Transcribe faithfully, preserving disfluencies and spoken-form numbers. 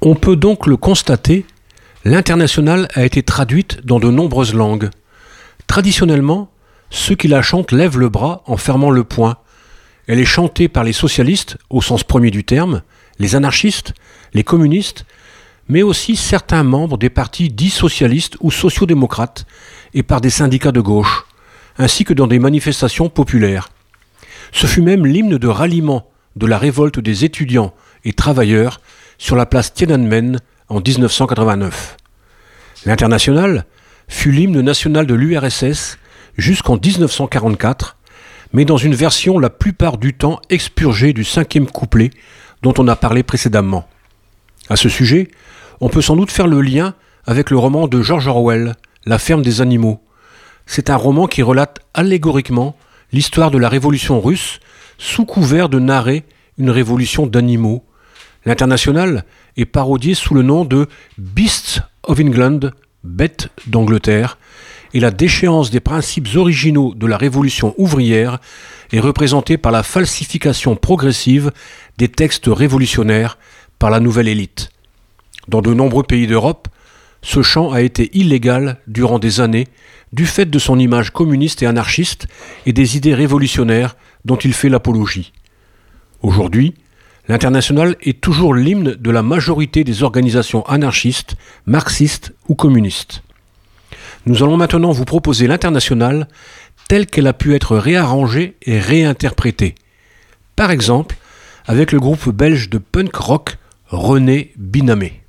On peut donc le constater, l'Internationale a été traduite dans de nombreuses langues. Traditionnellement, ceux qui la chantent lèvent le bras en fermant le poing. Elle est chantée par les socialistes, au sens premier du terme, les anarchistes, les communistes, mais aussi certains membres des partis dits socialistes ou sociodémocrates et par des syndicats de gauche, ainsi que dans des manifestations populaires. Ce fut même l'hymne de ralliement de la révolte des étudiants et travailleurs sur la place Tiananmen en dix-neuf cent quatre-vingt-neuf. L'Internationale fut l'hymne national de l'U R S S jusqu'en dix-neuf cent quarante-quatre, mais dans une version la plupart du temps expurgée du cinquième couplet dont on a parlé précédemment. À ce sujet, on peut sans doute faire le lien avec le roman de George Orwell, La ferme des animaux. C'est un roman qui relate allégoriquement l'histoire de la révolution russe sous couvert de narrer une révolution d'animaux. L'Internationale est parodiée sous le nom de Beasts of England, bêtes d'Angleterre, et la déchéance des principes originaux de la révolution ouvrière est représentée par la falsification progressive des textes révolutionnaires par la nouvelle élite. Dans de nombreux pays d'Europe, ce chant a été illégal durant des années du fait de son image communiste et anarchiste et des idées révolutionnaires dont il fait l'apologie. Aujourd'hui, l'Internationale est toujours l'hymne de la majorité des organisations anarchistes, marxistes ou communistes. Nous allons maintenant vous proposer l'Internationale telle qu'elle a pu être réarrangée et réinterprétée. Par exemple, avec le groupe belge de punk rock René Binamé.